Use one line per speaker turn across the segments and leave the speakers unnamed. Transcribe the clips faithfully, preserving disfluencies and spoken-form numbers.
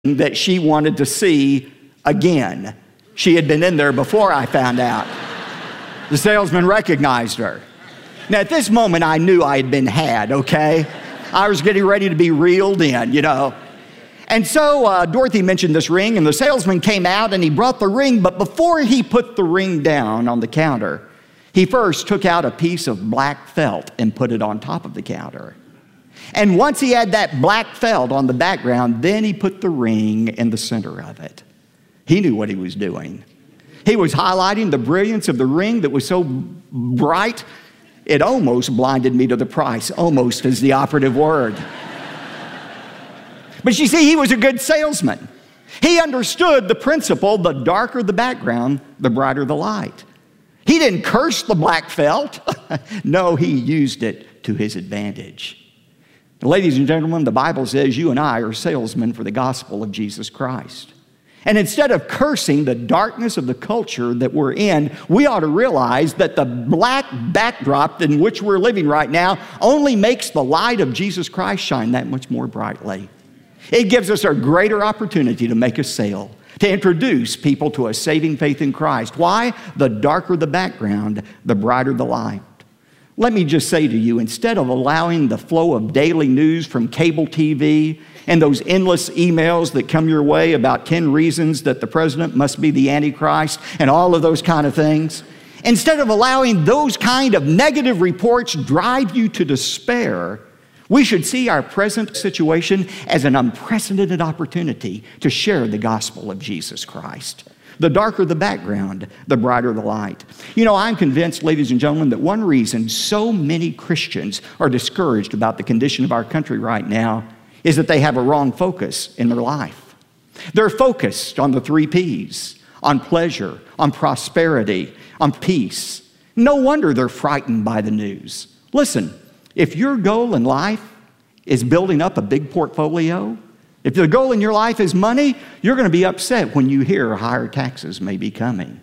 that she wanted to see again. She had been in there before, I found out. The salesman recognized her. Now, at this moment, I knew I had been had, okay? I was getting ready to be reeled in, you know. And so uh, Dorothy mentioned this ring, and the salesman came out, and he brought the ring, but before he put the ring down on the counter, he first took out a piece of black felt and put it on top of the counter. And once he had that black felt on the background, then he put the ring in the center of it. He knew what he was doing. He was highlighting the brilliance of the ring that was so bright, it almost blinded me to the price. Almost is the operative word. But you see, he was a good salesman. He understood the principle, the darker the background, the brighter the light. He didn't curse the black felt. No, he used it to his advantage. Ladies and gentlemen, the Bible says you and I are salesmen for the gospel of Jesus Christ. And instead of cursing the darkness of the culture that we're in, we ought to realize that the black backdrop in which we're living right now only makes the light of Jesus Christ shine that much more brightly. It gives us a greater opportunity to make a sale, to introduce people to a saving faith in Christ. Why? The darker the background, the brighter the light. Let me just say to you, instead of allowing the flow of daily news from cable T V and those endless emails that come your way about ten reasons that the president must be the Antichrist and all of those kind of things, instead of allowing those kind of negative reports drive you to despair, we should see our present situation as an unprecedented opportunity to share the gospel of Jesus Christ. The darker the background, the brighter the light. You know, I'm convinced, ladies and gentlemen, that one reason so many Christians are discouraged about the condition of our country right now is that they have a wrong focus in their life. They're focused on the three P's, on pleasure, on prosperity, on peace. No wonder they're frightened by the news. Listen, if your goal in life is building up a big portfolio, if the goal in your life is money, you're going to be upset when you hear higher taxes may be coming.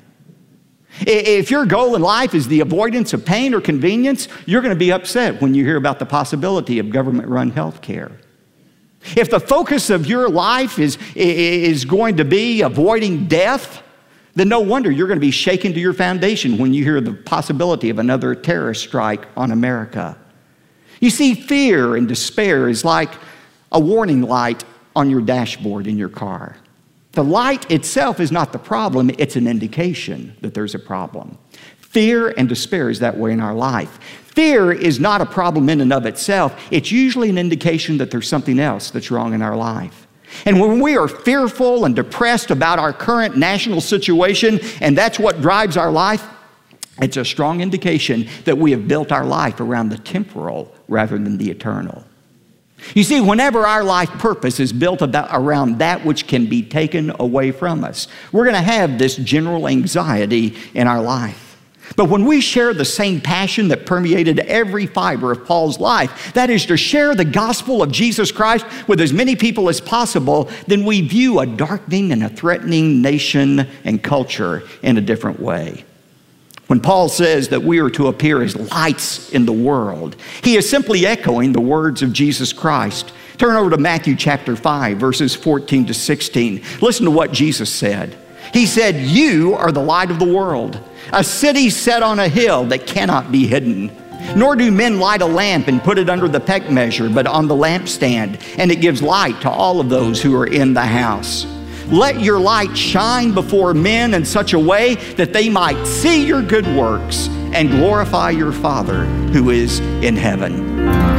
If your goal in life is the avoidance of pain or convenience, you're going to be upset when you hear about the possibility of government-run health care. If the focus of your life is, is going to be avoiding death, then no wonder you're going to be shaken to your foundation when you hear the possibility of another terrorist strike on America. You see, fear and despair is like a warning light on your dashboard in your car. The light itself is not the problem, it's an indication that there's a problem. Fear and despair is that way in our life. Fear is not a problem in and of itself. It's usually an indication that there's something else that's wrong in our life. And when we are fearful and depressed about our current national situation, and that's what drives our life, it's a strong indication that we have built our life around the temporal rather than the eternal. You see, whenever our life purpose is built about, around that which can be taken away from us, we're going to have this general anxiety in our life. But when we share the same passion that permeated every fiber of Paul's life, that is to share the gospel of Jesus Christ with as many people as possible, then we view a darkening and a threatening nation and culture in a different way. When Paul says that we are to appear as lights in the world, he is simply echoing the words of Jesus Christ. Turn over to Matthew chapter five, verses fourteen to sixteen. Listen to what Jesus said. He said, "You are the light of the world, a city set on a hill that cannot be hidden. Nor do men light a lamp and put it under the peck measure, but on the lampstand, and it gives light to all of those who are in the house. Let your light shine before men in such a way that they might see your good works and glorify your Father who is in heaven."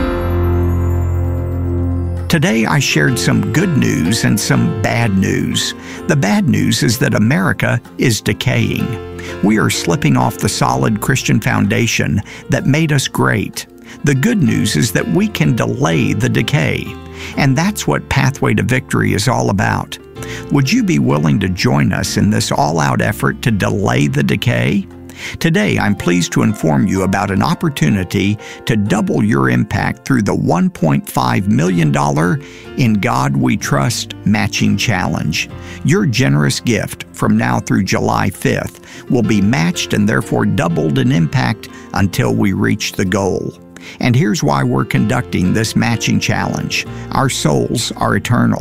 Today I shared some good news and some bad news. The bad news is that America is decaying. We are slipping off the solid Christian foundation that made us great. The good news is that we can delay the decay. And that's what Pathway to Victory is all about. Would you be willing to join us in this all-out effort to delay the decay? Today, I'm pleased to inform you about an opportunity to double your impact through the one point five million dollars In God We Trust Matching Challenge. Your generous gift from now through July fifth will be matched and therefore doubled in impact until we reach the goal. And here's why we're conducting this matching challenge. Our souls are eternal.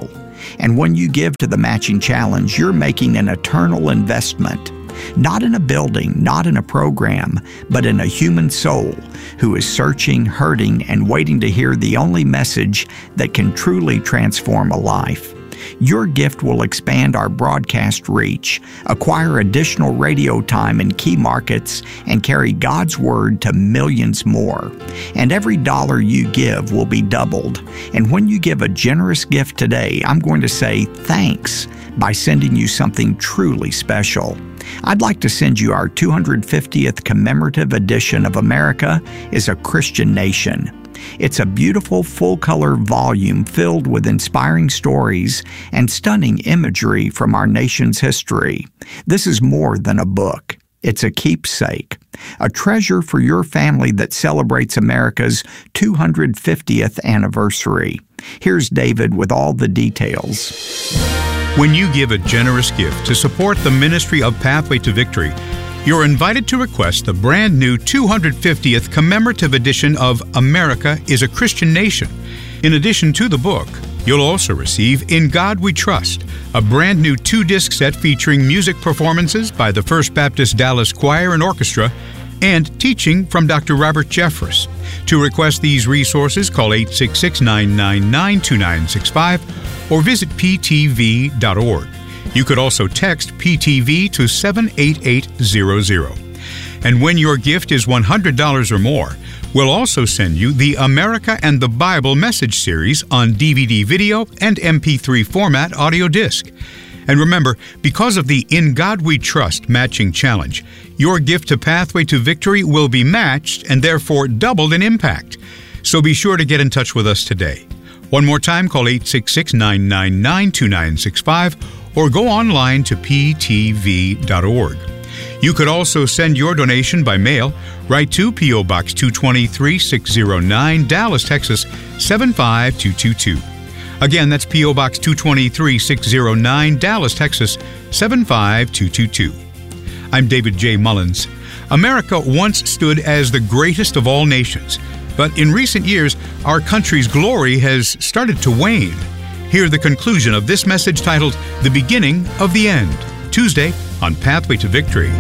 And when you give to the matching challenge, you're making an eternal investment. Not in a building, not in a program, but in a human soul who is searching, hurting, and waiting to hear the only message that can truly transform a life. Your gift will expand our broadcast reach, acquire additional radio time in key markets, and carry God's Word to millions more. And every dollar you give will be doubled. And when you give a generous gift today, I'm going to say thanks by sending you something truly special. I'd like to send you our two hundred fiftieth commemorative edition of America is a Christian Nation. It's a beautiful full-color volume filled with inspiring stories and stunning imagery from our nation's history. This is more than a book. It's a keepsake, a treasure for your family that celebrates America's two hundred fiftieth anniversary. Here's David with all the details.
When you give a generous gift to support the ministry of Pathway to Victory, you're invited to request the brand new two hundred fiftieth commemorative edition of America is a Christian Nation. In addition to the book, you'll also receive In God We Trust, a brand new two-disc set featuring music performances by the First Baptist Dallas Choir and Orchestra and teaching from Doctor Robert Jeffress. To request these resources, call eight six six, nine nine nine, two nine six five or visit p t v dot org. You could also text P T V to seven eight eight zero zero. And when your gift is one hundred dollars or more, we'll also send you the America and the Bible message series on D V D video and M P three format audio disc. And remember, because of the In God We Trust matching challenge, your gift to Pathway to Victory will be matched and therefore doubled in impact. So be sure to get in touch with us today. One more time, call eight six six, nine nine nine, two nine six five or go online to p t v dot org. You could also send your donation by mail. Write to P O. Box two twenty-three, six oh nine, Dallas, Texas, seven five two two two. Again, that's P O. Box two twenty-three, six oh nine, Dallas, Texas, seven five two two two. I'm David J. Mullins. America once stood as the greatest of all nations, but in recent years, our country's glory has started to wane. Hear the conclusion of this message titled, The Beginning of the End, Tuesday on Pathway to Victory.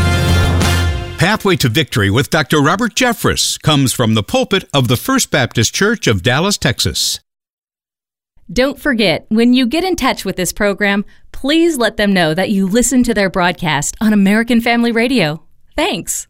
Pathway to Victory with Doctor Robert Jeffress comes from the pulpit of the First Baptist Church of Dallas, Texas.
Don't forget, when you get in touch with this program, please let them know that you listen to their broadcast on American Family Radio. Thanks.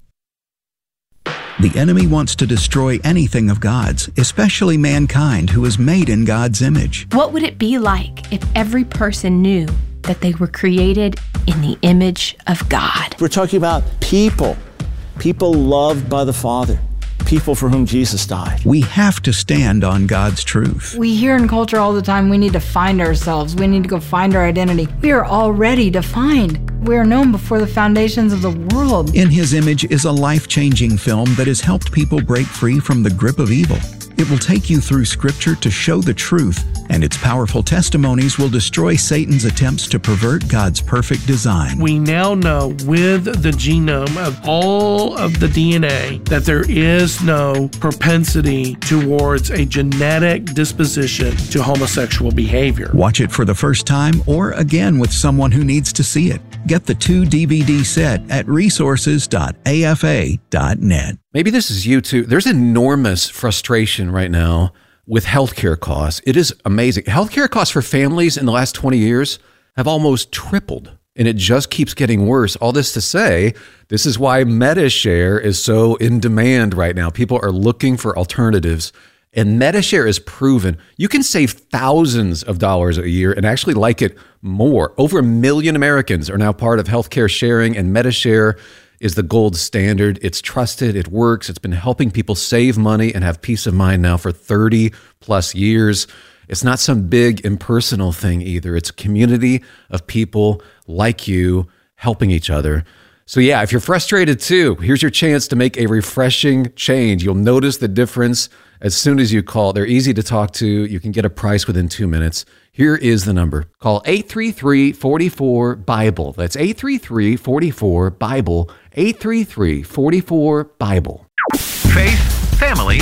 The enemy wants to destroy anything of God's, especially mankind who is made in God's image.
What would it be like if every person knew that they were created in the image of God?
We're talking about people, people loved by the Father, people for whom Jesus died.
We have to stand on God's truth.
We hear in culture all the time, we need to find ourselves. We need to go find our identity. We are already defined. We are known before the foundations of the world.
In His Image is a life-changing film that has helped people break free from the grip of evil. It will take you through Scripture to show the truth, and its powerful testimonies will destroy Satan's attempts to pervert God's perfect design.
We now know with the genome of all of the D N A that there is no propensity towards a genetic disposition to homosexual behavior.
Watch it for the first time or again with someone who needs to see it. Get the two D V D set at resources dot a f a dot net.
Maybe this is you too. There's enormous frustration right now with healthcare costs. It is amazing. Healthcare costs for families in the last twenty years have almost tripled, and it just keeps getting worse. All this to say, this is why Medi-Share is so in demand right now. People are looking for alternatives, and Medi-Share is proven. You can save thousands of dollars a year and actually like it more. Over a million Americans are now part of healthcare sharing, and Medi-Share is the gold standard. It's trusted, it works, it's been helping people save money and have peace of mind now for thirty plus years. It's not some big impersonal thing either. It's a community of people like you helping each other. So yeah, if you're frustrated too, here's your chance to make a refreshing change. You'll notice the difference as soon as you call. They're easy to talk to. You can get a price within two minutes. Here is the number. Call eight three three, four four, BIBLE. That's eight three three, four four, BIBLE. eight three three, four four, BIBLE.
Faith, family,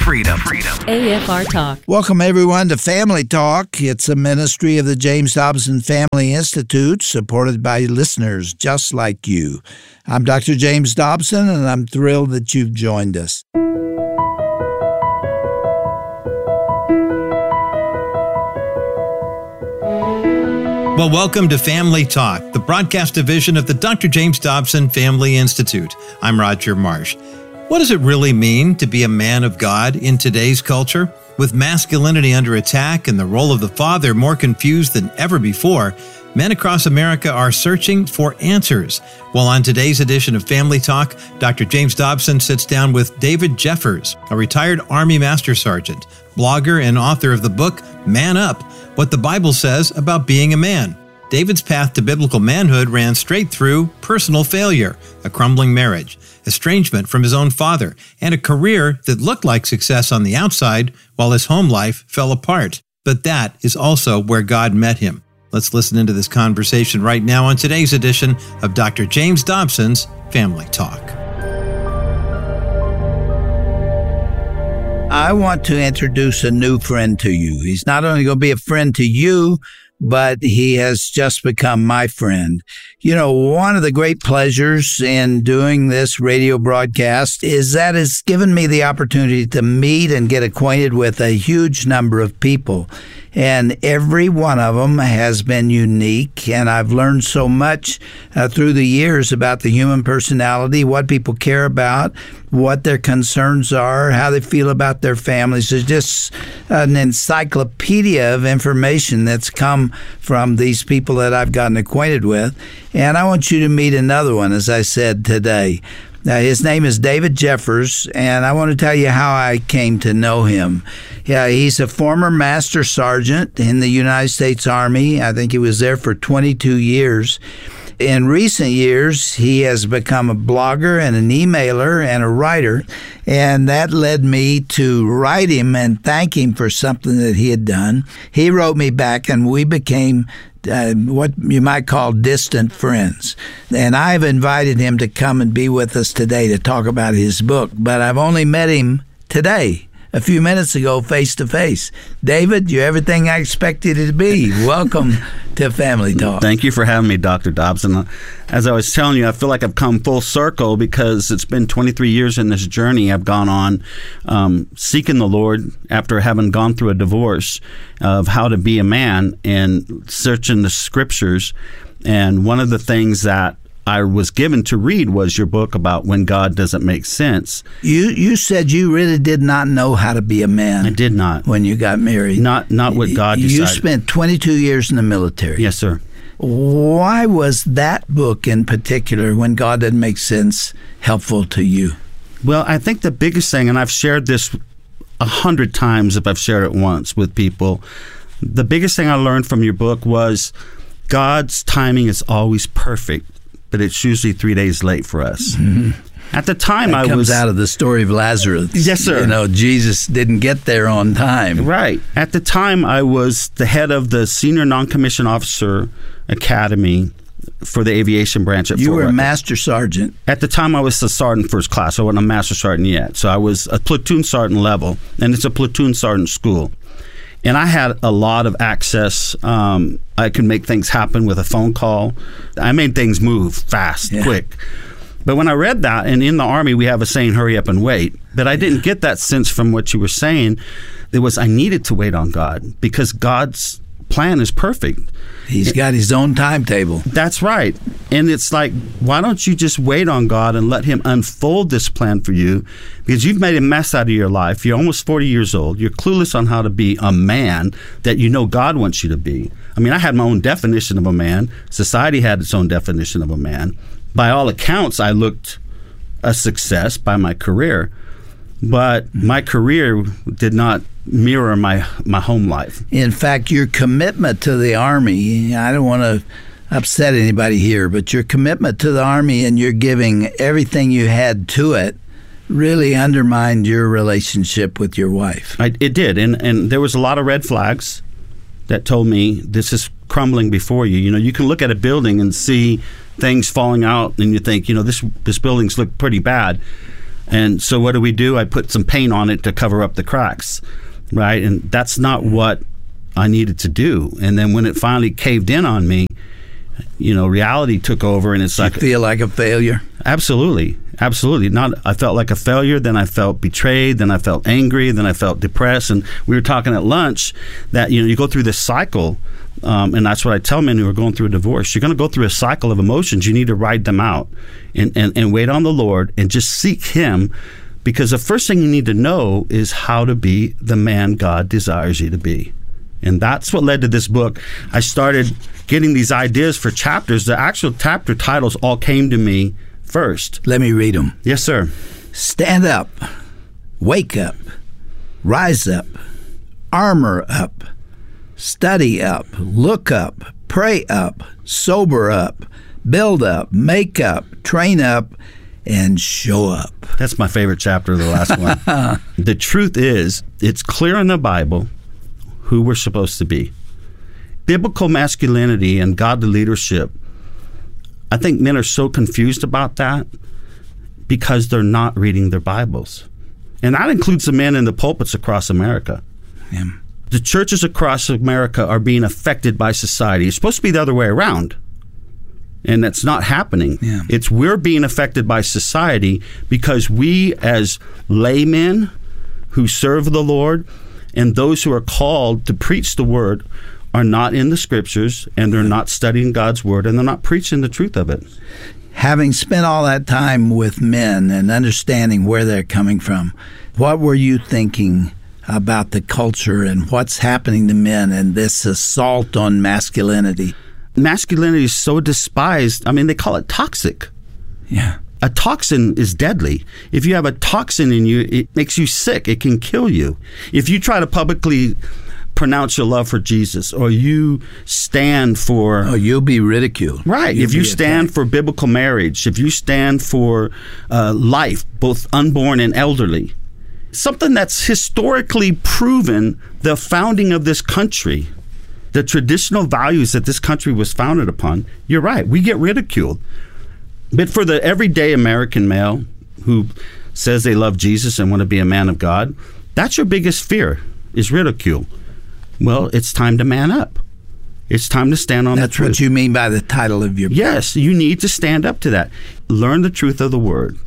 freedom. freedom.
A F R Talk.
Welcome, everyone, to Family Talk. It's a ministry of the James Dobson Family Institute, supported by listeners just like you. I'm Doctor James Dobson, and I'm thrilled that you've joined us.
Well, welcome to Family Talk, the broadcast division of the Doctor James Dobson Family Institute. I'm Roger Marsh. What does it really mean to be a man of God in today's culture? With masculinity under attack and the role of the father more confused than ever before, men across America are searching for answers. Well, on today's edition of Family Talk, Doctor James Dobson sits down with David Jeffers, a retired Army Master Sergeant, blogger and author of the book Man Up, What the Bible Says About Being a Man. David's path to biblical manhood ran straight through personal failure, a crumbling marriage, estrangement from his own father, and a career that looked like success on the outside while his home life fell apart. But that is also where God met him. Let's listen into this conversation right now on today's edition of Doctor James Dobson's Family Talk.
I want to introduce a new friend to you. He's not only going to be a friend to you, but he has just become my friend. You know, one of the great pleasures in doing this radio broadcast is that it's given me the opportunity to meet and get acquainted with a huge number of people. And every one of them has been unique, and I've learned so much uh, through the years about the human personality, what people care about, what their concerns are, how they feel about their families. There's just an encyclopedia of information that's come from these people that I've gotten acquainted with. And I want you to meet another one, as I said today. Now, his name is David Jeffers, and I want to tell you how I came to know him. Yeah, he's a former Master Sergeant in the United States Army. I think he was there for twenty-two years. In recent years, he has become a blogger and an emailer and a writer, and that led me to write him and thank him for something that he had done. He wrote me back, and we became Uh, what you might call distant friends. And I've invited him to come and be with us today to talk about his book, but I've only met him today, a few minutes ago, face to face. David, you're everything I expected you to be. Welcome to Family Talk.
Thank you for having me, Doctor Dobson. As I was telling you, I feel like I've come full circle because it's been twenty-three years in this journey I've gone on um, seeking the Lord after having gone through a divorce of how to be a man and searching the scriptures. And one of the things that I was given to read was your book about when God doesn't make sense.
You you said you really did not know how to be a man.
I did not.
When you got married.
Not not what God decided.
You spent twenty-two years in the military.
Yes, sir.
Why was that book in particular, When God Doesn't Make Sense, helpful to you?
Well, I think the biggest thing, and I've shared this a hundred times if I've shared it once with people, the biggest thing I learned from your book was God's timing is always perfect, but it's usually three days late for us. Mm-hmm. At the time,
that
I
comes
was
out of the story of Lazarus.
Yes, sir.
You know, Jesus didn't get there on time.
Right. At the time, I was the head of the Senior Non-Commissioned Officer Academy for the aviation branch at
You
Fort
were a
Rucker.
Master Sergeant.
At the time, I was a sergeant first class. I wasn't a Master Sergeant yet. So I was a platoon sergeant level, and it's a platoon sergeant school. And I had a lot of access. Um, I could make things happen with a phone call. I made things move fast, yeah. quick. But when I read that, and in the Army, we have a saying, hurry up and wait. But I didn't get that sense from what you were saying. It was I needed to wait on God because God's plan is perfect.
He's got his own timetable.
That's right. And it's like, why don't you just wait on God and let him unfold this plan for you? Because you've made a mess out of your life. You're almost forty years old. You're clueless on how to be a man that you know God wants you to be. I mean, I had my own definition of a man. Society had its own definition of a man. By all accounts, I looked a success by my career. But my career did not mirror my my home life.
In fact, your commitment to the Army, I don't want to upset anybody here, but your commitment to the Army and your giving everything you had to it really undermined your relationship with your wife.
I, it did, and, and there was a lot of red flags that told me this is crumbling before you. You know, you can look at a building and see things falling out, and you think, you know, this this building's look pretty bad. And so what do we do? I put some paint on it to cover up the cracks, right? And that's not what I needed to do. And then when it finally caved in on me, you know, reality took over, and it's
Did
like
you feel like a failure.
Absolutely, absolutely. Not. I felt like a failure. Then I felt betrayed. Then I felt angry. Then I felt depressed. And we were talking at lunch that you know you go through this cycle, um, and that's what I tell men who are going through a divorce. You're going to go through a cycle of emotions. You need to ride them out, and and, and wait on the Lord and just seek Him, because the first thing you need to know is how to be the man God desires you to be. And that's what led to this book. I started getting these ideas for chapters. The actual chapter titles all came to me first.
Let me read them.
Yes, sir.
Stand up. Wake up. Rise up. Armor up. Study up. Look up. Pray up. Sober up. Build up. Make up. Train up. And show up.
That's my favorite chapter of the last one. The truth is, it's clear in the Bible who we're supposed to be. Biblical masculinity and godly leadership, I think men are so confused about that because they're not reading their Bibles. And that includes the men in the pulpits across America.
Yeah.
The churches across America are being affected by society. It's supposed to be the other way around. And that's not happening.
Yeah.
It's we're being affected by society because we as laymen who serve the Lord and those who are called to preach the word are not in the scriptures, and they're not studying God's word, and they're not preaching the truth of it.
Having spent all that time with men and understanding where they're coming from, what were you thinking about the culture and what's happening to men and this assault on masculinity?
Masculinity is so despised. I mean, they call it toxic.
Yeah.
A toxin is deadly. If you have a toxin in you, it makes you sick. It can kill you. If you try to publicly pronounce your love for Jesus, or you stand for...
Oh, you'll be ridiculed.
Right.
You'll
if you
be
stand
attacked.
for biblical marriage, if you stand for uh, life, both unborn and elderly, something that's historically proven the founding of this country, the traditional values that this country was founded upon, you're right. We get ridiculed. But for the everyday American male who says they love Jesus and want to be a man of God, that's your biggest fear, is ridicule. Well, it's time to man up. It's time to stand on
That's
the truth.
what you mean by the title of your book.
Yes, you need to stand up to that. Learn the truth of the word.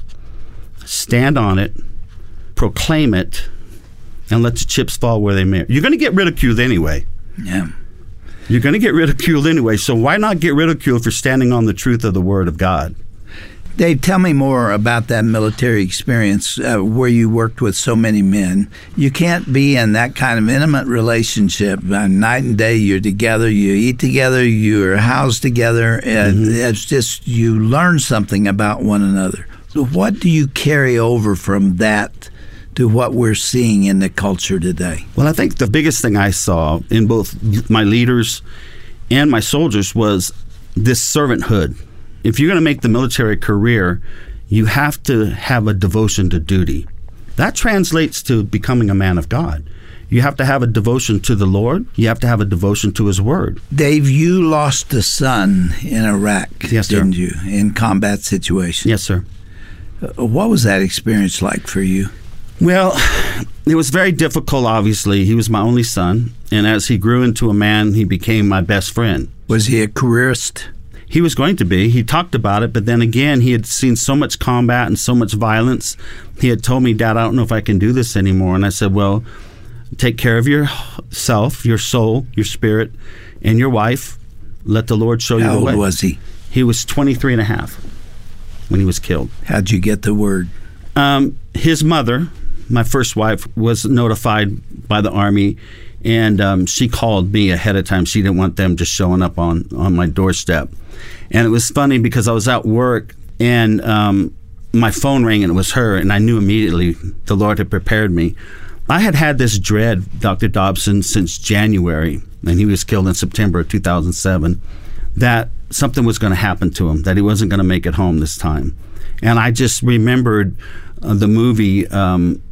Stand on it. Proclaim it. And let the chips fall where they may. You're going to get ridiculed anyway.
Yeah.
You're going to get ridiculed anyway. So why not get ridiculed for standing on the truth of the word of God?
Dave, tell me more about that military experience uh, where you worked with so many men. You can't be in that kind of intimate relationship. Uh, night and day, you're together, you eat together, you're housed together. And mm-hmm. It's just, you learn something about one another. So what do you carry over from that to what we're seeing in the culture today?
Well, I think the biggest thing I saw in both my leaders and my soldiers was this servanthood. If you're going to make the military career, you have to have a devotion to duty. That translates to becoming a man of God. You have to have a devotion to the Lord. You have to have a devotion to His Word.
Dave, you lost a son in Iraq,
yes,
didn't
sir.
you, in combat situation?
Yes, sir.
Uh, what was that experience like for you?
Well, it was very difficult, obviously. He was my only son, and as he grew into a man, he became my best friend.
Was he a careerist?
He was going to be. He talked about it, but then again, he had seen so much combat and so much violence. He had told me, Dad, I don't know if I can do this anymore. And I said, well, take care of yourself, your soul, your spirit, and your wife. Let the Lord show you
How
the way.
old was he?
He was twenty-three and a half when he was killed.
How'd you get the word?
Um, his mother, my first wife, was notified by the Army, and um, she called me ahead of time. She didn't want them just showing up on, on my doorstep. And it was funny because I was at work, and um, my phone rang, and it was her, and I knew immediately the Lord had prepared me. I had had this dread, Doctor Dobson, since January, and he was killed in September of two thousand seven, that something was going to happen to him, that he wasn't going to make it home this time. And I just remembered uh, the movie, um,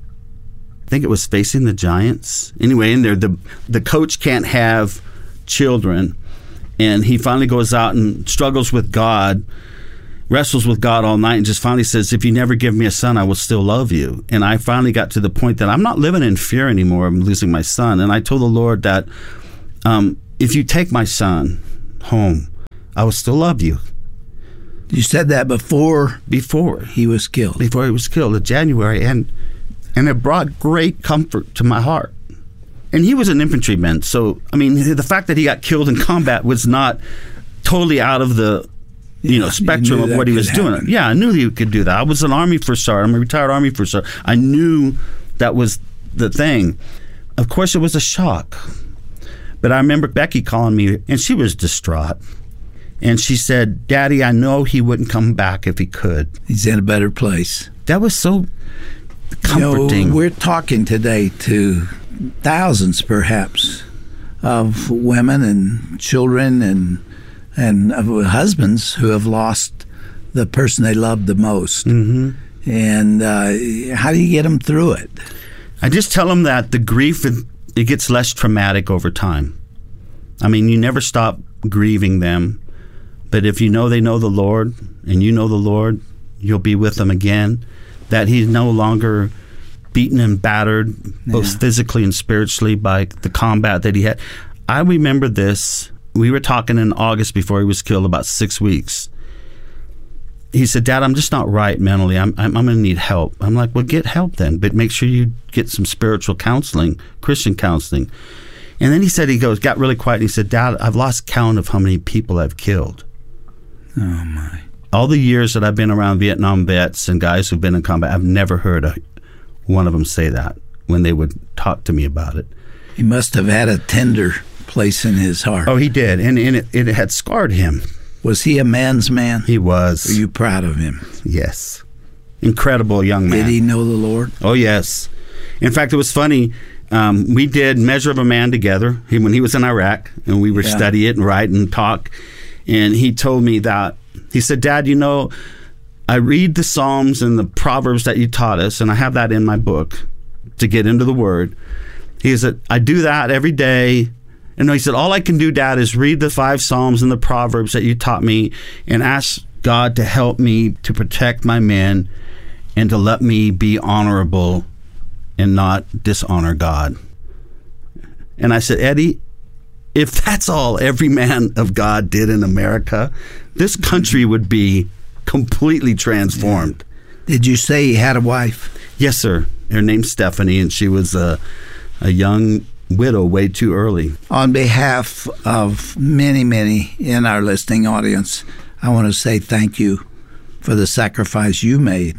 I think it was Facing the Giants. Anyway, in there, the the coach can't have children, and he finally goes out and struggles with God wrestles with God all night and just finally says, if you never give me a son, I will still love you. And I finally got to the point that I'm not living in fear anymore. I'm losing my son. And I told the Lord that um, if you take my son home, I will still love you.
You said that before
before
he was killed.
Before he was killed in January, and and it brought great comfort to my heart. And he was an infantryman, so I mean, the fact that he got killed in combat was not totally out of the you yeah, know spectrum you of what he was doing. Happen. Yeah, I knew he could do that. I was an Army First Sergeant. I'm a retired Army First Sergeant. I knew that was the thing. Of course, it was a shock. But I remember Becky calling me, and she was distraught. And she said, Daddy, I know he wouldn't come back if he could.
He's in a better place.
That was so comforting.
You know, we're talking today to thousands, perhaps, of women and children and and of husbands who have lost the person they loved the most.
Mm-hmm.
And uh, how do you get them through it?
I just tell them that the grief, it gets less traumatic over time. I mean, you never stop grieving them. But if you know they know the Lord, and you know the Lord, you'll be with them again, that he's no longer beaten and battered, yeah. both physically and spiritually, by the combat that he had. I remember this. We were talking in August before he was killed, about six weeks. He said, Dad, I'm just not right mentally. I'm, I'm, I'm going to need help. I'm like, well, get help then, but make sure you get some spiritual counseling, Christian counseling. And then he said, he goes, got really quiet, and he said, Dad, I've lost count of how many people I've killed.
Oh, my.
All the years that I've been around Vietnam vets and guys who've been in combat, I've never heard a, one of them say that when they would talk to me about it.
He must have had a tender place in his heart.
Oh, he did, and, and it, it had scarred him.
Was he a man's man?
He was.
Were you proud of him?
Yes. Incredible young man.
Did he know the Lord?
Oh, yes. In fact, it was funny. Um, we did Measure of a Man together he, when he was in Iraq, and we would yeah. study it and write and talk. And he told me that, he said, Dad, you know, I read the Psalms and the Proverbs that you taught us, and I have that in my book to get into the Word. He said, I do that every day. And he said, all I can do, Dad, is read the five Psalms and the Proverbs that you taught me and ask God to help me to protect my men and to let me be honorable and not dishonor God. And I said, Eddie, if that's all every man of God did in America, this country would be completely transformed.
Yeah. Did you say he had a wife?
Yes, sir. Her name's Stephanie, and she was a, a young widow way too early.
On behalf of many, many in our listening audience, I want to say thank you for the sacrifice you made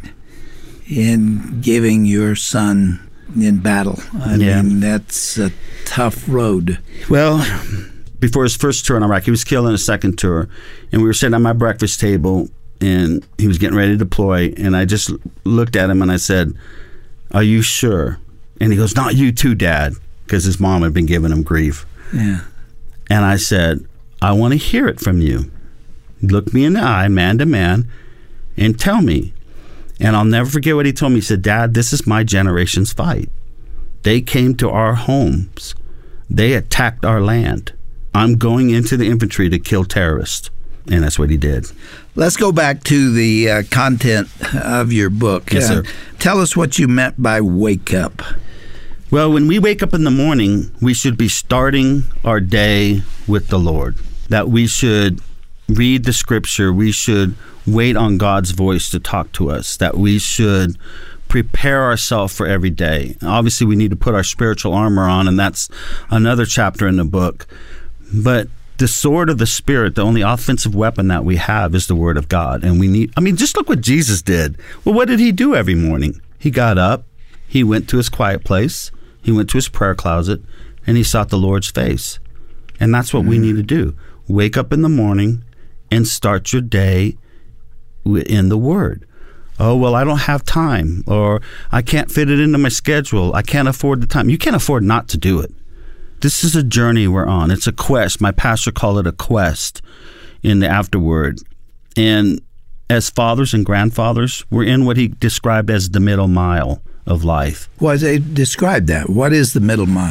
in giving your son in battle. I yeah. mean, that's a tough road.
Well, before his first tour in Iraq, he was killed in a second tour, and we were sitting at my breakfast table, and he was getting ready to deploy, and I just looked at him and I said, are you sure? And he goes, not you too, Dad, because his mom had been giving him grief.
Yeah.
And I said, I want to hear it from you. Look me in the eye, man to man, and tell me. And I'll never forget what he told me. He said, Dad, this is my generation's fight. They came to our homes. They attacked our land. I'm going into the infantry to kill terrorists. And that's what he did.
Let's go back to the uh, content of your book.
Yes,
uh,
sir.
Tell us what you meant by wake up.
Well, when we wake up in the morning, we should be starting our day with the Lord. That we should read the scripture. We should wait on God's voice to talk to us. That we should prepare ourselves for every day. Obviously, we need to put our spiritual armor on, and that's another chapter in the book. But the sword of the Spirit, the only offensive weapon that we have, is the Word of God. And we need, I mean, just look what Jesus did. Well, what did he do every morning? He got up, he went to his quiet place, he went to his prayer closet, and he sought the Lord's face. And that's what mm-hmm. we need to do. Wake up in the morning and start your day in the Word. Oh, well, I don't have time, or I can't fit it into my schedule. I can't afford the time. You can't afford not to do it. This is a journey we're on. It's a quest. My pastor called it a quest in the afterword. And as fathers and grandfathers, we're in what he described as the middle mile of life.
Well, they described that. What is the middle mile?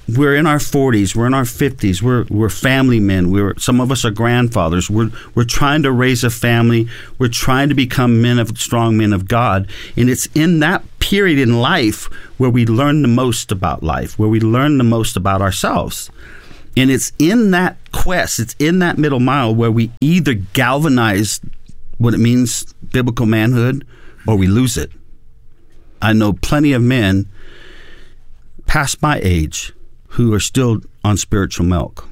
we're in our forties, we're in our fifties, we're we're family men, we're some of us are grandfathers. We're we're trying to raise a family, we're trying to become men of strong men of God. And it's in that period in life where we learn the most about life, where we learn the most about ourselves. And it's in that quest, it's in that middle mile where we either galvanize what it means, biblical manhood, or we lose it. I know plenty of men past my age who are still on spiritual milk,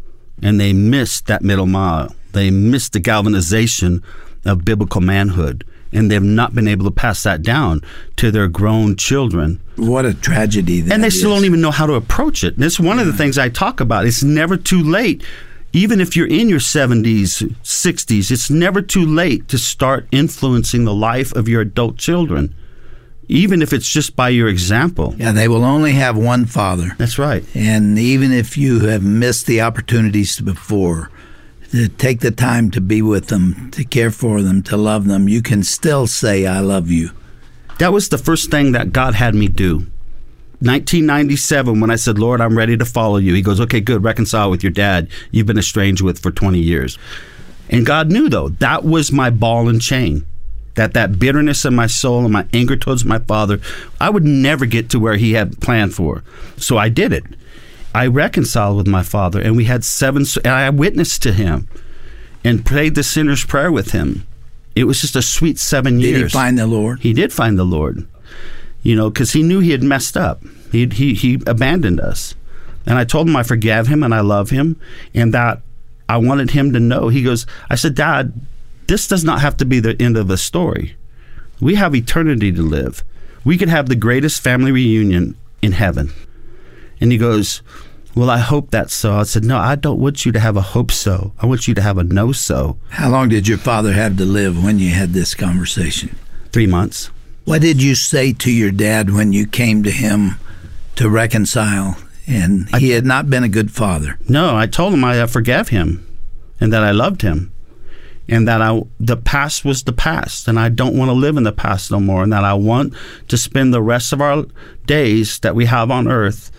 and they missed that middle mile. They missed the galvanization of biblical manhood, and they've not been able to pass that down to their grown children.
What a tragedy that
And they
is.
still don't even know how to approach it. And it's one yeah. of the things I talk about. It's never too late. Even if you're in your seventies, sixties, it's never too late to start influencing the life of your adult children, even if it's just by your example.
Yeah, they will only have one father.
That's right.
And even if you have missed the opportunities before, to take the time to be with them, to care for them, to love them, you can still say, I love you.
That was the first thing that God had me do. nineteen ninety-seven, when I said, Lord, I'm ready to follow you. He goes, okay, good, reconcile with your dad you've been estranged with for twenty years. And God knew, though, that was my ball and chain. That that bitterness in my soul and my anger towards my father, I would never get to where he had planned for. So I did it. I reconciled with my father, and we had seven, and I witnessed to him and prayed the sinner's prayer with him. It was just a sweet seven years.
Did he find the Lord?
He did find the Lord, you know, because he knew he had messed up. He, he, he abandoned us. And I told him I forgave him and I love him, and that I wanted him to know. He goes, I said, Dad, this does not have to be the end of the story. We have eternity to live. We could have the greatest family reunion in heaven. And he goes, well, I hope that's so. I said, no, I don't want you to have a hope so. I want you to have a no so.
How long did your father have to live when you had this conversation?
Three months.
What did you say to your dad when you came to him to reconcile? And he I, had not been a good father.
No, I told him I forgave him and that I loved him. And that I, the past was the past, and I don't want to live in the past no more, and that I want to spend the rest of our days that we have on earth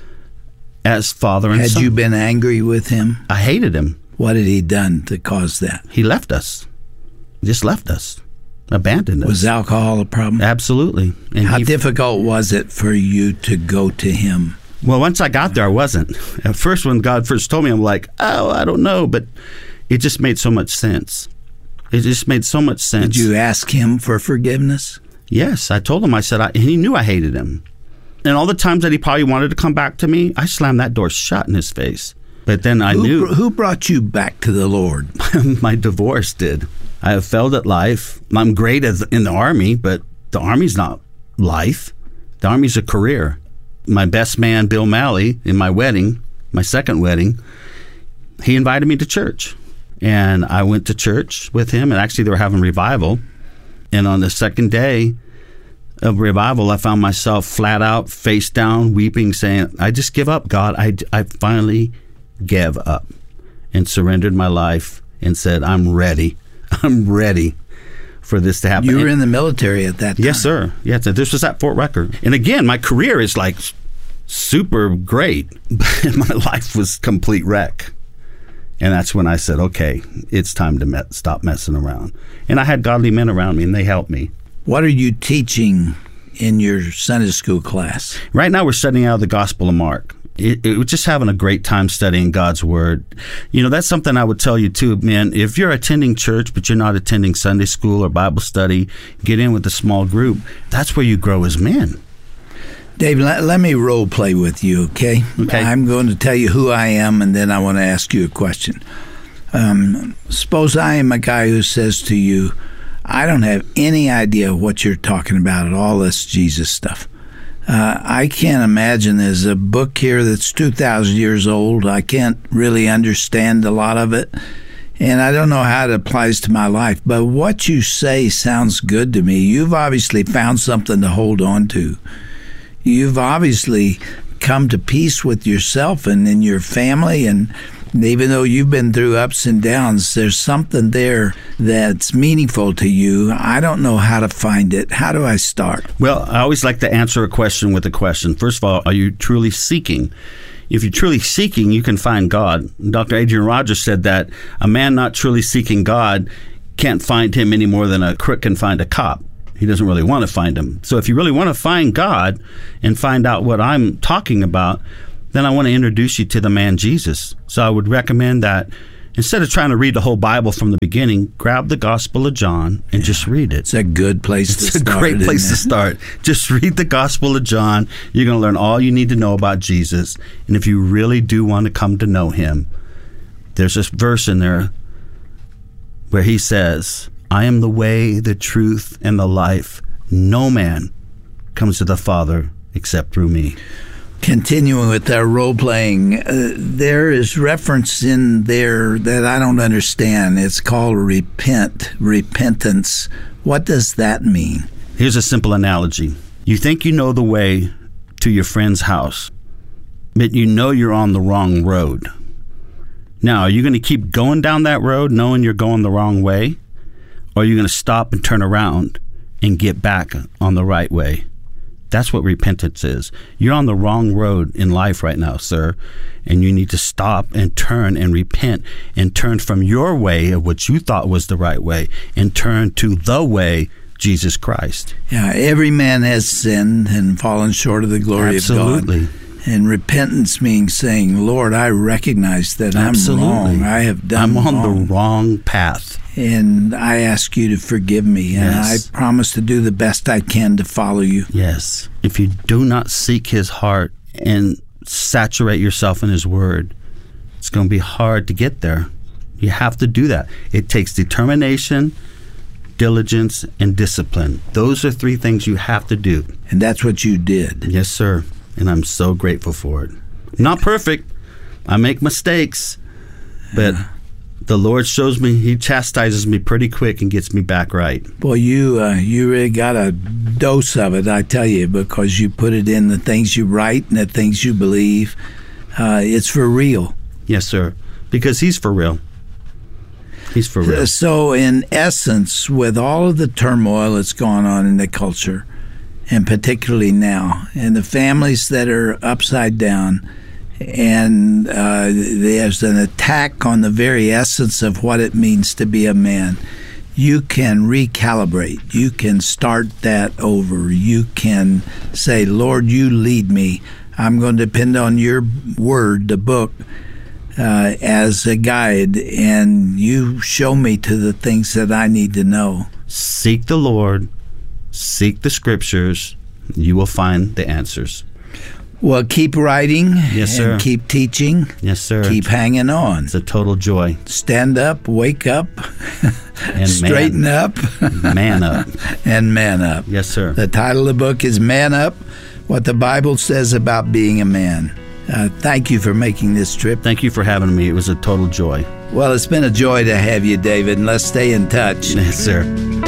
as father and
Had
son.
Had you been angry with him?
I hated him.
What had he done to cause that?
He left us. Just left us. Abandoned us.
Was alcohol a problem?
Absolutely.
And How he, difficult was it for you to go to him?
Well, once I got there, I wasn't. At first, when God first told me, I'm like, oh, I don't know, but it just made so much sense. It just made so much sense.
Did you ask him for forgiveness?
Yes, I told him. I said, I, and he knew I hated him. And all the times that he probably wanted to come back to me, I slammed that door shut in his face. But then I
who,
knew.
Who brought you back to the Lord?
My divorce did. I have failed at life. I'm great as in the Army, but the Army's not life. The Army's a career. My best man, Bill Malley, in my wedding, my second wedding, he invited me to church. And I went to church with him, and actually they were having revival. And on the second day of revival, I found myself flat out, face down, weeping, saying, I just give up, God. I, I finally gave up and surrendered my life and said, I'm ready. I'm ready for this to happen.
You were in the military at that time.
Yes, sir. Yes, this was at Fort Rucker. And again, my career is like super great, but my life was complete wreck. And that's when I said, okay, it's time to me- stop messing around. And I had godly men around me, and they helped me.
What are you teaching in your Sunday school class?
Right now, we're studying out of the Gospel of Mark. It, it, we're just having a great time studying God's Word. You know, that's something I would tell you, too, man. If you're attending church, but you're not attending Sunday school or Bible study, get in with a small group. That's where you grow as men.
Dave, let, let me role play with you, okay?
Okay.
I'm going to tell you who I am, and then I want to ask you a question. Um, suppose I am a guy who says to you, I don't have any idea what you're talking about at all this Jesus stuff. Uh, I can't imagine there's a book here that's two thousand years old. I can't really understand a lot of it, and I don't know how it applies to my life. But what you say sounds good to me. You've obviously found something to hold on to. You've obviously come to peace with yourself and in your family, and even though you've been through ups and downs, there's something there that's meaningful to you. I don't know how to find it. How do I start?
Well, I always like to answer a question with a question. First of all, are you truly seeking? if you're truly seeking, you can find God. Doctor Adrian Rogers said that a man not truly seeking God can't find him any more than a crook can find a cop. He doesn't really want to find him. So if you really want to find God and find out what I'm talking about, then I want to introduce you to the man Jesus. So I would recommend that instead of trying to read the whole Bible from the beginning, grab the Gospel of John and yeah. just read it.
It's a good place
it's
to start.
It's a great place to start. Just read the Gospel of John. You're going to learn all you need to know about Jesus. And if you really do want to come to know him, there's this verse in there where he says, I am the way, the truth, and the life. No man comes to the Father except through me.
Continuing with our role-playing, uh, there is reference in there that I don't understand. It's called repent, repentance. What does that mean?
Here's a simple analogy. You think you know the way to your friend's house, but you know you're on the wrong road. Now, are you going to keep going down that road knowing you're going the wrong way? Or are you going to stop and turn around and get back on the right way? That's what repentance is. You're on the wrong road in life right now, sir, and you need to stop and turn and repent and turn from your way of what you thought was the right way and turn to the way, Jesus Christ.
Yeah, every man has sinned and fallen short of the glory
Absolutely.
of God. And repentance means saying, Lord, I recognize that
Absolutely.
I'm wrong. I have done
I'm on
wrong.
the wrong path.
And I ask you to forgive me. And
Yes.
I promise to do the best I can to follow you.
Yes. If you do not seek his heart and saturate yourself in his word, it's going to be hard to get there. You have to do that. It takes determination, diligence, and discipline. Those are three things you have to do.
And that's what you did.
Yes, sir. And I'm so grateful for it. Not perfect. I make mistakes. But the Lord shows me, he chastises me pretty quick and gets me back right.
Boy, you uh, you really got a dose of it, I tell you, because you put it in the things you write and the things you believe. Uh, it's for real.
Yes, sir. Because he's for real. He's for real.
So, in essence, with all of the turmoil that's gone on in the culture, and particularly now, and the families that are upside down, and uh, there's an attack on the very essence of what it means to be a man, you can recalibrate. You can start that over. You can say, Lord, you lead me. I'm going to depend on your word, the book, uh, as a guide, and you show me to the things that I need to know.
Seek the Lord. Seek the scriptures. You will find the answers.
Well, keep writing.
Yes, sir.
And keep teaching.
Yes, sir.
Keep hanging on.
It's a total joy.
Stand up, wake up,
and
straighten
man,
up.
Man up.
And man up.
Yes, sir.
The title of the book is Man Up, What the Bible Says About Being a Man. Uh, thank you for making this trip.
Thank you for having me. It was a total joy.
Well, it's been a joy to have you, David, and let's stay in touch.
Yes, sir.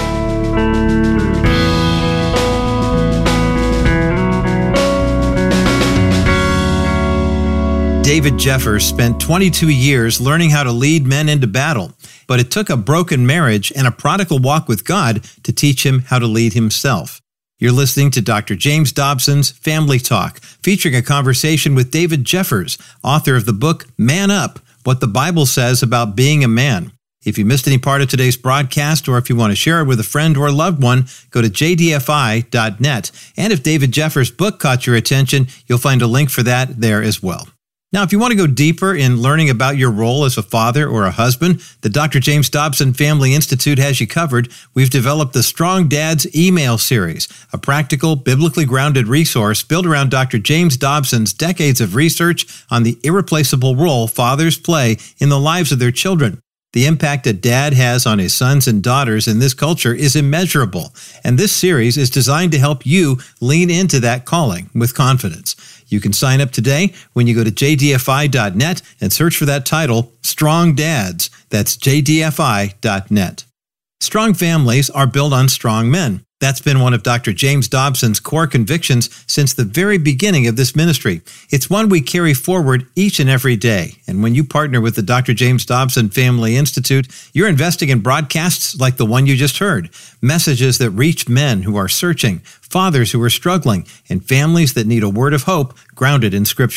David Jeffers spent twenty-two years learning how to lead men into battle, but it took a broken marriage and a prodigal walk with God to teach him how to lead himself. You're listening to Doctor James Dobson's Family Talk, featuring a conversation with David Jeffers, author of the book Man Up, What the Bible Says About Being a Man. If you missed any part of today's broadcast, or if you want to share it with a friend or loved one, go to j d f i dot net. And if David Jeffers' book caught your attention, you'll find a link for that there as well. Now, if you want to go deeper in learning about your role as a father or a husband, the Doctor James Dobson Family Institute has you covered. We've developed the Strong Dads email series, a practical, biblically grounded resource built around Doctor James Dobson's decades of research on the irreplaceable role fathers play in the lives of their children. The impact a dad has on his sons and daughters in this culture is immeasurable, and this series is designed to help you lean into that calling with confidence. You can sign up today when you go to j d f i dot net and search for that title, Strong Dads. That's j d f i dot net. Strong families are built on strong men. That's been one of Doctor James Dobson's core convictions since the very beginning of this ministry. It's one we carry forward each and every day. And when you partner with the Doctor James Dobson Family Institute, you're investing in broadcasts like the one you just heard, messages that reach men who are searching, fathers who are struggling, and families that need a word of hope grounded in Scripture.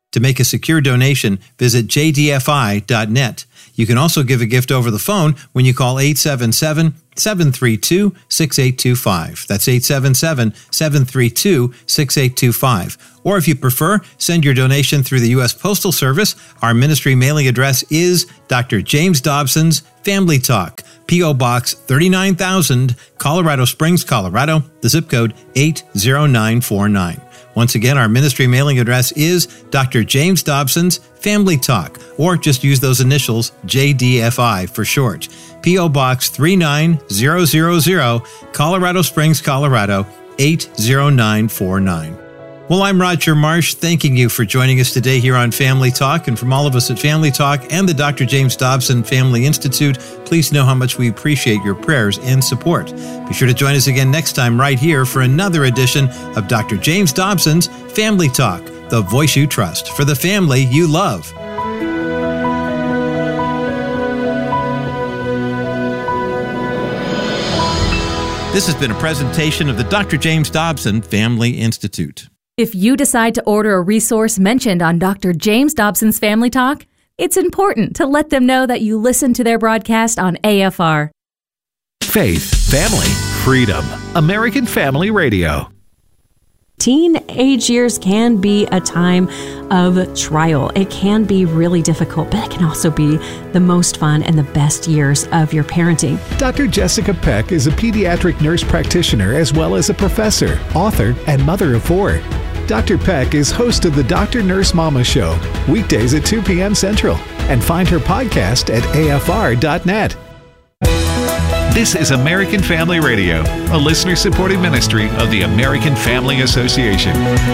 To make a secure donation, visit j d f i dot net. You can also give a gift over the phone when you call eight seven seven, seven three two, six eight two five. That's eight seven seven, seven three two, six eight two five. Or if you prefer, send your donation through the U S Postal Service. Our ministry mailing address is Doctor James Dobson's Family Talk, P O. Box thirty-nine thousand, Colorado Springs, Colorado, the zip code eight zero nine four nine. Once again, our ministry mailing address is Doctor James Dobson's Family Talk, or just use those initials, J D F I for short. P O. Box three nine zero zero zero, Colorado Springs, Colorado, eight zero nine four nine. Well, I'm Roger Marsh, thanking you for joining us today here on Family Talk. And from all of us at Family Talk and the Doctor James Dobson Family Institute, please know how much we appreciate your prayers and support. Be sure to join us again next time right here for another edition of Doctor James Dobson's Family Talk, the voice you trust for the family you love. This has been a presentation of the Doctor James Dobson Family Institute.
If you decide to order a resource mentioned on Doctor James Dobson's Family Talk, it's important to let them know that you listen to their broadcast on A F R.
Faith, family, freedom. American Family Radio.
Teenage years can be a time of trial. It can be really difficult, but it can also be the most fun and the best years of your parenting.
Doctor Jessica Peck is a pediatric nurse practitioner as well as a professor, author, and mother of four. Doctor Peck is host of the Doctor Nurse Mama Show, weekdays at two p.m. Central, and find her podcast at A F R dot net.
This is American Family Radio, a listener-supported ministry of the American Family Association.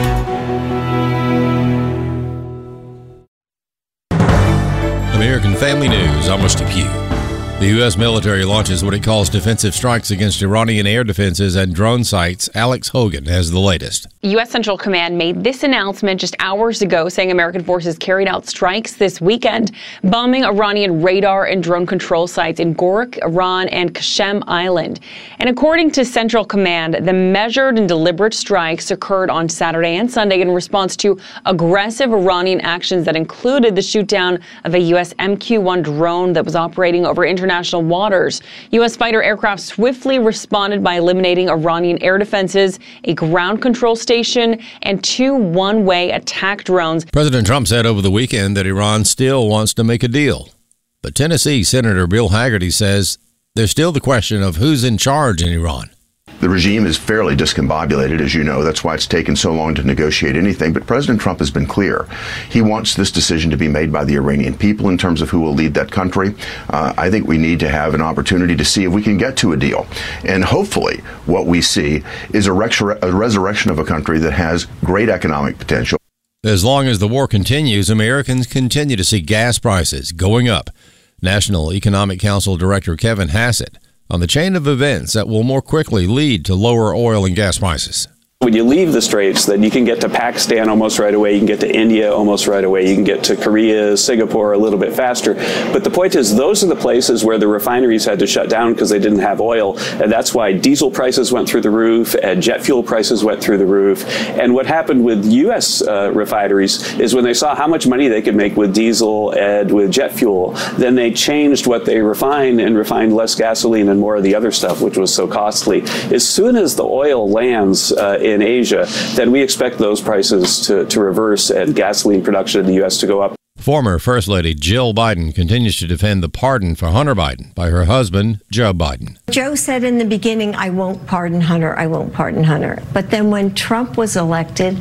American Family News, almost a few. The U S military launches what it calls defensive strikes against Iranian air defenses and drone sites. Alex Hogan has the latest.
U S Central Command made this announcement just hours ago, saying American forces carried out strikes this weekend, bombing Iranian radar and drone control sites in Gorak, Iran, and Qasem Island. And according to Central Command, the measured and deliberate strikes occurred on Saturday and Sunday in response to aggressive Iranian actions that included the shootdown of a U S M Q one drone that was operating over international waters. U S fighter aircraft swiftly responded by eliminating Iranian air defenses, a ground control station, and two one-way attack drones.
President Trump said over the weekend that Iran still wants to make a deal. But Tennessee Senator Bill Hagerty says there's still the question of who's in charge in Iran.
The regime is fairly discombobulated, as you know. That's why it's taken so long to negotiate anything. But President Trump has been clear. He wants this decision to be made by the Iranian people in terms of who will lead that country. Uh, I think we need to have an opportunity to see if we can get to a deal. And hopefully what we see is a, resur- a resurrection of a country that has great economic potential.
As long as the war continues, Americans continue to see gas prices going up. National Economic Council Director Kevin Hassett on the chain of events that will more quickly lead to lower oil and gas prices.
When you leave the Straits, then you can get to Pakistan almost right away, you can get to India almost right away, you can get to Korea, Singapore a little bit faster. But the point is, those are the places where the refineries had to shut down because they didn't have oil. And that's why diesel prices went through the roof and jet fuel prices went through the roof. And what happened with U S uh, refineries is when they saw how much money they could make with diesel and with jet fuel, then they changed what they refined and refined less gasoline and more of the other stuff, which was so costly. As soon as the oil lands uh, in Asia, then we expect those prices to, to reverse and gasoline production in the U S to go up.
Former First Lady Jill Biden continues to defend the pardon for Hunter Biden by her husband, Joe Biden.
Joe said in the beginning, I won't pardon Hunter, I won't pardon Hunter. But then when Trump was elected,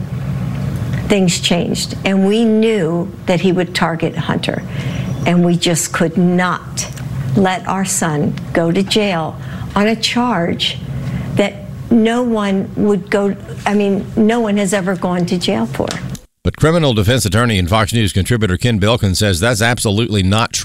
things changed. And we knew that he would target Hunter. And we just could not let our son go to jail on a charge that no one would go, I mean, no one has ever gone to jail for.
But criminal defense attorney and Fox News contributor Ken Bilkin says that's absolutely not true.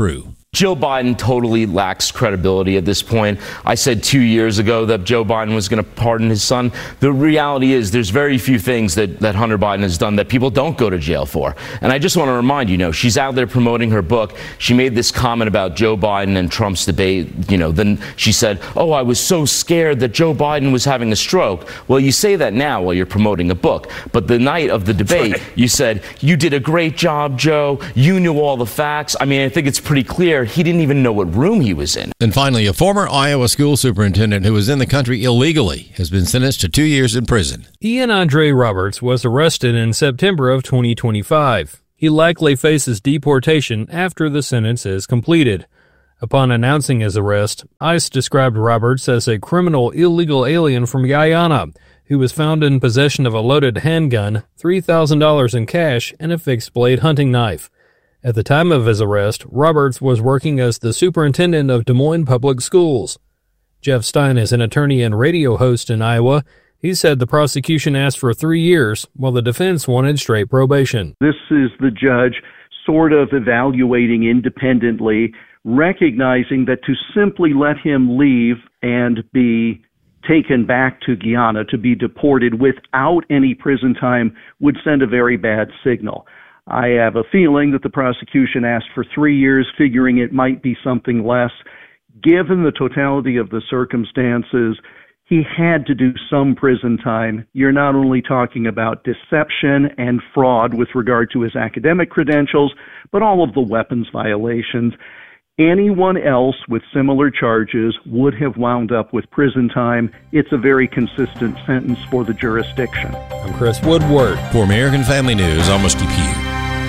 Joe Biden totally lacks credibility at this point. I said two years ago that Joe Biden was going to pardon his son. The reality is there's very few things that, that Hunter Biden has done that people don't go to jail for. And I just want to remind you, you know, she's out there promoting her book. She made this comment about Joe Biden and Trump's debate. You know, then she said, oh, I was so scared that Joe Biden was having a stroke. Well, you say that now while you're promoting a book. But the night of the debate, right, you said, you did a great job, Joe. You knew all the facts. I mean, I think it's pretty clear he didn't even know what room he was in.
And finally, a former Iowa school superintendent who was in the country illegally has been sentenced to two years in prison.
Ian Andre Roberts was arrested in September of twenty twenty-five. He likely faces deportation after the sentence is completed. Upon announcing his arrest, ICE described Roberts as a criminal illegal alien from Guyana who was found in possession of a loaded handgun, three thousand dollars in cash, and a fixed-blade hunting knife. At the time of his arrest, Roberts was working as the superintendent of Des Moines Public Schools. Jeff Stein is an attorney and radio host in Iowa. He said the prosecution asked for three years, while the defense wanted straight probation.
This is the judge sort of evaluating independently, recognizing that to simply let him leave and be taken back to Guyana to be deported without any prison time would send a very bad signal. I have a feeling that the prosecution asked for three years, figuring it might be something less. Given the totality of the circumstances, he had to do some prison time. You're not only talking about deception and fraud with regard to his academic credentials, but all of the weapons violations. Anyone else with similar charges would have wound up with prison time. It's a very consistent sentence for the jurisdiction.
I'm Chris Woodward.
For American Family News, Amos Depew.